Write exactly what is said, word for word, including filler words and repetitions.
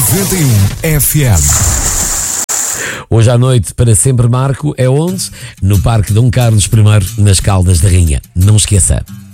noventa e um F M. Hoje à noite, para sempre Marco, é onde? No Parque Dom Carlos I, nas Caldas da Rainha. Não esqueça.